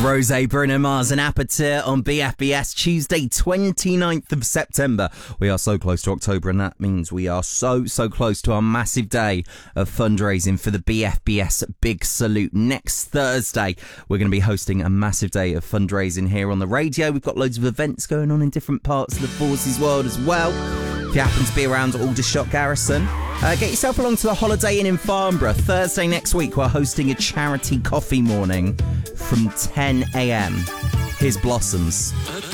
Rose, Bruno Mars and Aperture on BFBS Tuesday 29th of September. We are so close to October, and that means we are so close to our massive day of fundraising for the BFBS Big Salute. Next Thursday, we're going to be hosting a massive day of fundraising here on the radio. We've got loads of events going on in different parts of the Forces world as well. If you happen to be around Aldershot Garrison, get yourself along to the Holiday Inn in Farnborough. Thursday next week, we're hosting a charity coffee morning from 10 a.m. Here's Blossoms.